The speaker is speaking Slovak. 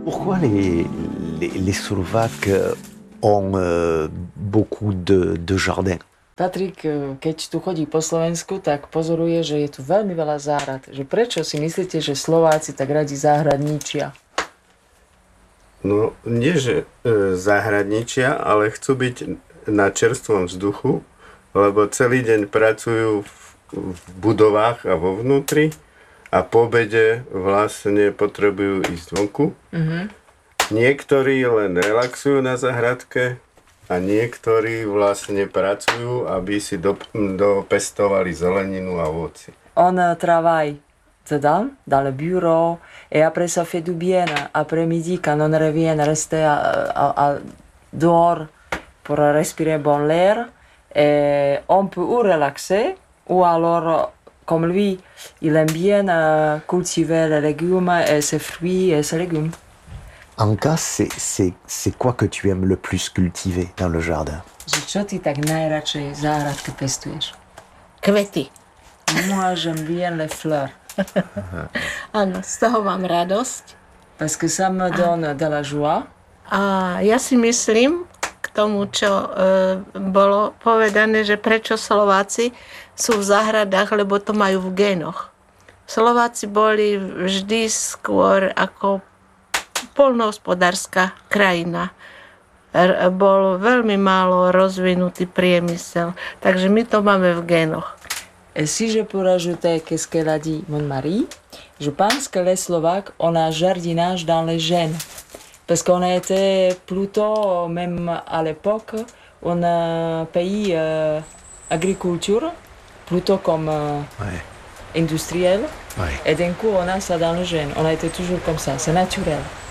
Pourquoi les Slovaques ont beaucoup de jardins? Patrik, keď tu chodí po Slovensku, tak pozoruje, že je tu veľmi veľa záhrad. Že prečo si myslíte, že Slováci tak radi záhradničia? No, nie že záhradničia, ale chcú byť na čerstvom vzduchu, lebo celý deň pracujú v budovách a vo vnútri a po obede vlastne potrebujú ísť vonku. Mm-hmm. Niektorí len relaxujú na záhradke, a niektorí vlastne pracujú, aby si dopestovali zeleninu a ovocie. On travaille dedans, dans le bureau, et après ça fait du bien. Après-midi, quand on revient, rester dehors pour respirer bon l'air, et on peut ou relaxer, ou alors, comme lui, il aime bien cultiver les légumes et ses fruits et ses légumes. Anka, c'est quoi que tu aimes le plus cultiver dans le jardin? Čo ty tak najradšej v záhradke pestuješ? Kvety. Moi, j'aime bien les fleurs. Áno, z toho mám radosť. Parce que ça me donne de la joie. A ja si myslím k tomu, čo bolo povedané, že prečo Slováci sú v záhradách, lebo to majú v génoch. Slováci boli vždy skôr ako poľnohospodárska krajina. Bol veľmi málo rozvinutý priemysel, takže my to máme v génoch. Et si je peux rajouter qu'est-ce qu'elle a dit mon mari, je pense que les Slovaques ont un jardinage dans les gènes. Parce qu'on a été plutôt, même à l'époque, un pays agriculture, plutôt comme industriel. Ouais. Et d'un coup, on a ça dans le gène. On a été toujours comme ça, c'est naturel.